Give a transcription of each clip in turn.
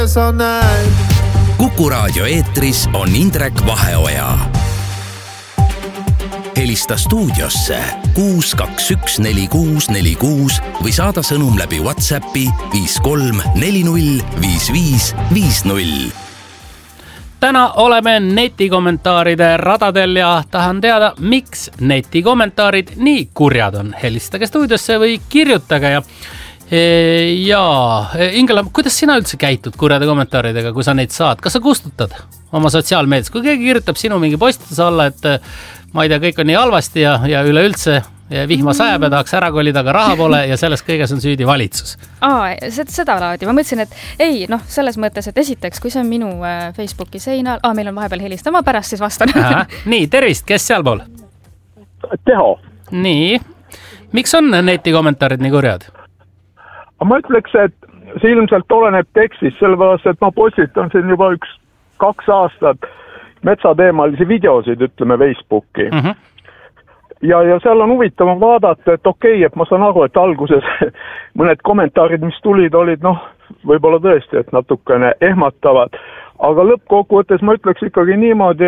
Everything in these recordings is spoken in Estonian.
sa näed. Kuku Raadio eetris on Indrek Vaheoja. Helista stuudiosse 6214646 või saada sõnum läbi WhatsAppi 53405550. Täna oleme netikommentaaride radadel ja tahan teada, miks netikommentaarid nii kurjad on. Helistage stuudiosse või kirjutage ja Ingela, kuidas sina üldse käitud kurjade kommentaaridega, kui sa neid saad? Kas sa kustutad oma sotsiaalmeedias? Kui keegi kirjutab sinu mingi postuse alla, et ma ei tea, kõik on nii halvasti ja üleüldse vihma sajab ja tahaks ära kolida, aga raha pole ja selles kõiges on süüdi valitsus. Seda laadi. Ma mõtlesin, et ei, selles mõttes, et esiteks, kui see on minu Facebooki seinal, meil on vahepeal helista, ma pärast siis vastan. Nii, tervist, kes seal pool? Teho. Nii, miks on netikommentaarid nii kurjad? Ma ütleks, et see ilmselt oleneb tekstist, sellepärast, et ma postitan siin juba 1-2 aastat metsateemalisi videosid, ütleme, Facebooki. Ja seal on huvitav vaadata, et okei, et ma saan aru, et alguses mõned kommentaarid, mis tulid, olid võib-olla tõesti, et natukene ehmatavad, aga lõppkokkuvõttes ma ütleks ikkagi niimoodi,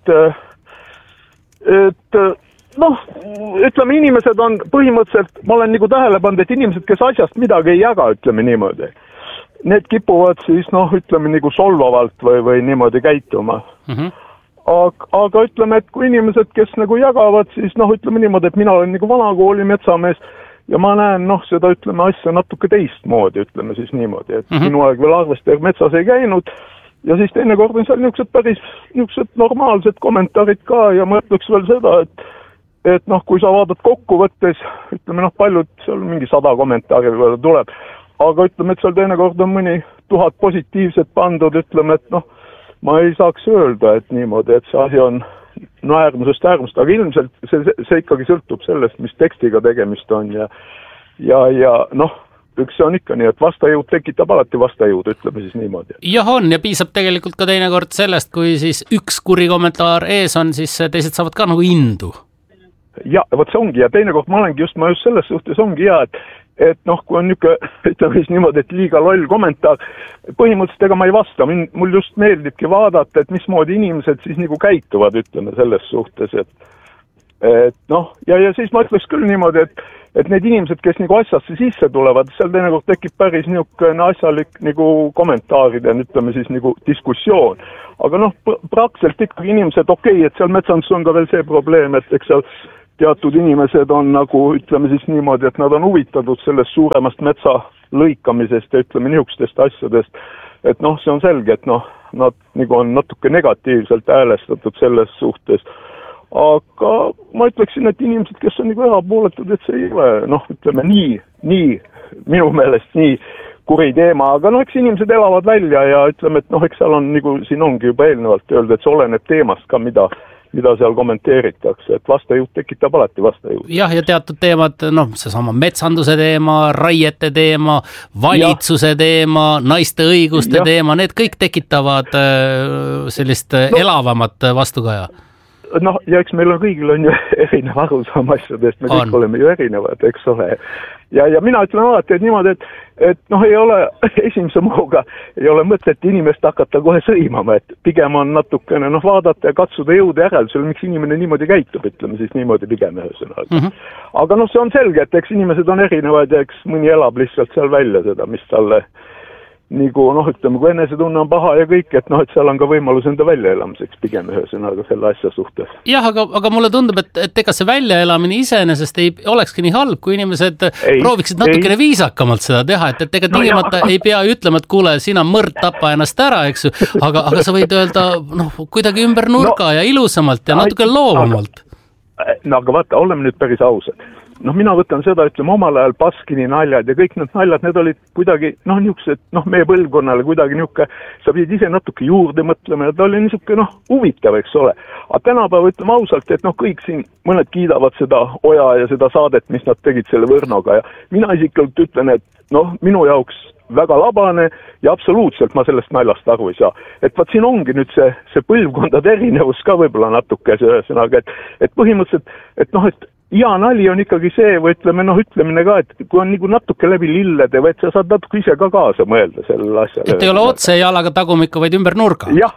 et ütleme, inimesed on põhimõtteliselt, ma olen nagu tähele pannud, et inimesed, kes asjast midagi ei jaga, ütleme niimoodi, need kipuvad siis, ütleme nagu solvavalt või niimoodi käituma. Aga ütleme, et kui inimesed, kes nagu jagavad, siis ütleme niimoodi, et mina olen nagu vanakooli metsamees ja ma näen seda, ütleme, asja natuke teistmoodi, ütleme siis niimoodi, et minu aeg veel arvestaja metsas ei käinud ja siis teine kord on seal niisugused normaalsed kommentaarid ka ja ma ütleks veel seda, et kui sa vaatad kokkuvõttes, ütleme paljud, seal mingi 100 kommentaari tuleb, aga ütleme, et seal teine kord on mõni 1000 positiivset pandud, ütleme, et ma ei saaks öelda, et niimoodi, et see asi on äärmusest, aga ilmselt see ikkagi sõltub sellest, mis tekstiga tegemist on ja üks on ikka nii, et vastajõud tekitab alati vastajõud, ütleme siis niimoodi. Jah on ja piisab tegelikult ka teinekord sellest, kui siis üks kuri kommentaar ees on, siis teised saavad ka nagu indu. Ja, vot see ongi ja teinekord ma just selles suhtes ongi hea, et kui on ütleme siis niimoodi, et liiga loll kommentaar, põhimõtteliselt ega ma ei vasta, mul just meeldibki vaadata, et mismoodi inimesed siis nagu käituvad, ütleme selles suhtes, ja siis ma ütleks küll niimoodi, et need inimesed, kes nagu asjasse sisse tulevad, seal teinekord tekib päris niisugune asjalik nagu kommentaarid ja ütleme siis nagu diskussioon, aga praktiliselt ikkagi inimesed, okei, et seal metsandus on ka veel see probleem, et eks seal teatud inimesed on nagu, ütleme siis niimoodi, et nad on huvitatud sellest suuremast metsa lõikamisest ja ütleme niisugustest asjadest, et see on selge, et nad nagu on natuke negatiivselt häälestatud selles suhtes. Aga ma ütleksin, et inimesed, kes on nagu erapooletud, et see ei ole, ütleme nii, minu meelest nii kuri teema, aga eks inimesed elavad välja ja ütleme, et eks seal on nagu, siin ongi juba eelnevalt öelda, et see oleneb teemast ka, mida seal kommenteeritakse, et vastajõud tekitab alati vastajõud. Jah, ja teatud teemad, seesama metsanduse teema, raiete teema, valitsuse teema, naiste õiguste teema, need kõik tekitavad sellist elavamat vastukaja. Ja eks meil on kõigil on ju erinev arusaam asjadest, me kõik oleme ju erinevad, eks ole. Ja mina ütlen alati, et niimoodi, et ei ole esimese mahuga, ei ole mõtet inimest hakata kohe sõimama, et pigem on natukene vaadata ja katsuda jõuda järeldusele, miks inimene niimoodi käitub, ütleme siis niimoodi pigem ühesõnaga. Aga see on selge, et eks inimesed on erinevad ja eks mõni elab lihtsalt seal välja seda, mis talle nagu, ütleme, kui enesetunne on paha ja kõik, et seal on ka võimalus enda väljaelamiseks pigem ühesõnaga selle asja suhtes. Jah, aga mulle tundub, et ega see väljaelamine iseenesest ei olekski nii halb, kui inimesed prooviksid natukene viisakamalt seda teha, et ega tingimata ei pea ütlema, et kuule, sina mõrd tapa ennast ära, eks ju, aga sa võid öelda kuidagi ümber nurga ja ilusamalt ja natuke loovamalt. Aga vaata, oleme nüüd päris ausad. Mina võtan seda, ütleme, omal ajal Baskini naljad ja kõik need naljad, need olid kuidagi, niisugused, meie põlvkonnale kuidagi niisugune, sa pidid ise natuke juurde mõtlema ja ta oli niisugune, huvitav, eks ole. Aga tänapäeva ütleme ausalt, et kõik siin mõned kiidavad seda Oja ja seda saadet, mis nad tegid selle Võrnoga ja mina isiklikult ütlen, et minu jaoks väga labane ja absoluutselt ma sellest naljast aru ei saa. Et vaat siin ongi nüüd see põlvkondade erinevus ka võib-olla natuke see ühesõnaga, et põhimõtteliselt, et hea nali on ikkagi see, või ütlemine ka, et kui on nagu natuke läbi lillede, või et sa saad natuke ise ka kaasa mõelda sellele asjale. Et ei ole otse jalaga tagumikku, vaid ümber nurga. Jah,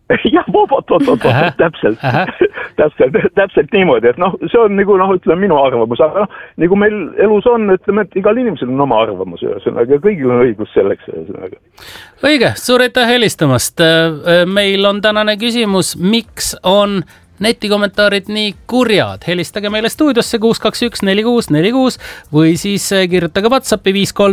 täpselt niimoodi, et see on nagu, ütleme minu arvamus, aga nagu meil elus on, ütleme, et igal inimesel on oma arvamus, ühesõnaga, kõigil on õigus selleks, ühesõnaga. Õige, suur aitäh helistamast. Meil on tänane küsimus, miks on netikommentaarid nii kurjad. Helistage meile stuudiosse 621-4646 või siis kirjutage WhatsAppi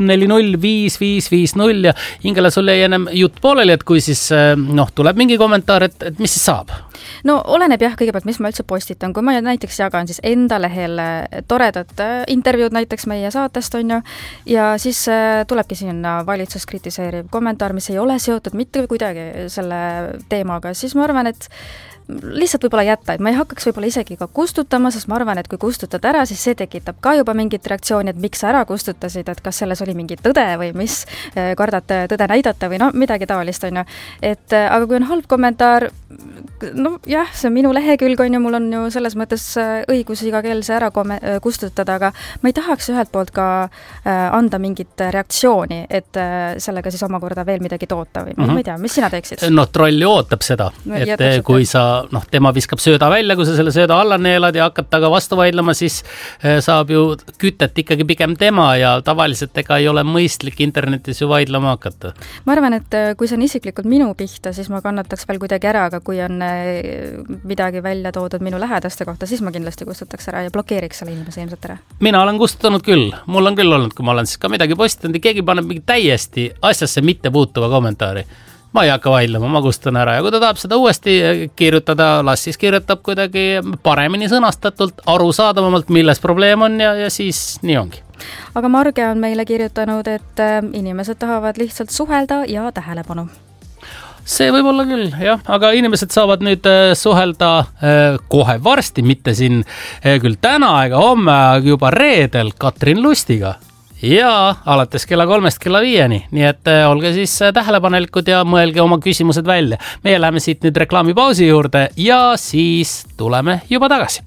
53405550 ja Ingela, sul jäi ennem jutt pooleli, et kui siis tuleb mingi kommentaar, et mis siis saab? No oleneb jah kõigepealt, mis ma üldse postitan. Kui ma näiteks jagan siis enda lehel toredat intervjuud näiteks meie saatest on ju, ja siis tulebki sinna valitsus kritiseeriv kommentaar, mis ei ole seotud mitte kuidagi selle teemaga, siis ma arvan, et lihtsalt võib-olla jätta, et ma ei hakkaks võib-olla isegi ka kustutama, sest ma arvan, et kui kustutad ära, siis see tekitab ka juba mingit reaktsiooni, et miks sa ära kustutasid, et kas selles oli mingi tõde või mis, kardad tõde näidata või midagi taolist on ju. Et aga kui on halb kommentaar, jah, see on minu lehekülg on ju, mul on ju selles mõttes õigus iga kell see ära kustutada, aga ma ei tahaks ühelt poolt ka anda mingit reaktsiooni, et sellega siis omakorda veel midagi toota või ma ei tea, mis sina teeksid? Troll ju ootab seda, et kui sa tema viskab sööda välja, kui sa selle sööda alla neelad ja hakkad taga vastu vaidlema, siis saab ju kütet ikkagi pigem tema ja tavaliselt ega ei ole mõistlik internetis ju vaidlema hakata. Ma arvan, et kui see on isiklikult minu pihta, siis ma kannataks veel kuidagi ära, aga kui on midagi välja toodud minu lähedaste kohta, siis ma kindlasti kustutaks ära ja blokeeriks selle inimese ilmselt ära. Mina olen kustutanud küll. Mul on küll olnud, kui ma olen siis ka midagi postitanud ja keegi paneb mingi täiesti asjasse mitte puutuva kommentaari. Ma ei hakka vaidlema, ma kustan ära ja kui ta tahab seda uuesti kirjutada, las siis kirjutab kuidagi paremini sõnastatult, arusaadavamalt, milles probleem on ja siis nii ongi. Aga Marge on meile kirjutanud, et inimesed tahavad lihtsalt suhelda ja tähelepanu. See võib olla küll, jah, aga inimesed saavad nüüd suhelda kohe varsti, mitte siin küll täna ega homme, aga juba reedel Katrin Lustiga. Ja alates kella 3 kella 5, nii et olge siis tähelepanelikud ja mõelge oma küsimused välja. Meie läheme siit nüüd reklaamipausi juurde ja siis tuleme juba tagasi.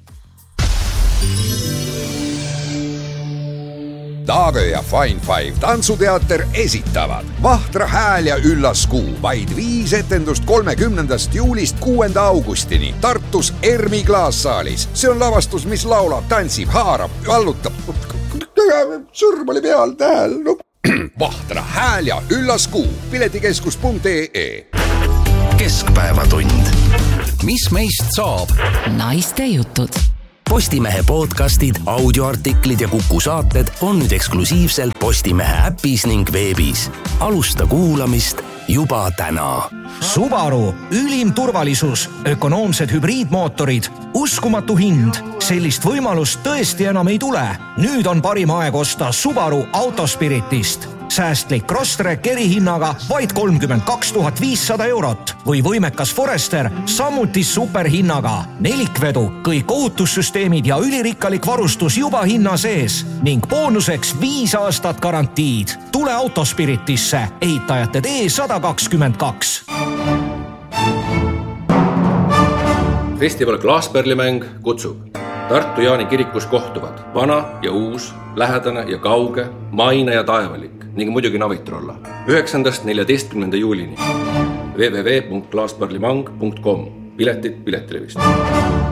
Taagö ja Fine Five tantsuteater esitavad Vahtra hääl ja üllas kuu. Vaid 5 etendust 30. juulist 6. augustini Tartus Ermi klaassaalis. See on lavastus, mis laulab, tantsib, haarab, vallutab. Sõrm oli peal tähel. Vahtra hääl ja üllas kuu. Piletikeskus.ee. Keskpäevatund. Mis meist saab? Naiste jutud. Postimehe podcastid, audioartiklid ja Kuku saated on nüüd eksklusiivselt Postimehe äpis ning veebis. Alusta kuulamist juba täna. Subaru, ülim turvalisus, ökonoomsed hübriidmootorid, uskumatu hind. Sellist võimalust tõesti enam ei tule. Nüüd on parim aeg osta Subaru Autospiritist. Säästlik Crosstrek erihinnaga vaid 32 500 eurot või võimekas Forester samuti superhinnaga. Nelikvedu, kõik ohutussüsteemid ja ülirikkalik varustus juba hinna sees ning boonuseks 5 aastat garantiid. Tule Autospiritisse, ehitajate tee 122. Festival Klaaspärlimäng kutsub. Tartu Jaani kirikus kohtuvad vana ja uus, lähedane ja kauge, maine ja taevalik ning muidugi Navitrolla. 9.–14. juulini. www.klaasparlimang.com. Piletid Piletilevist.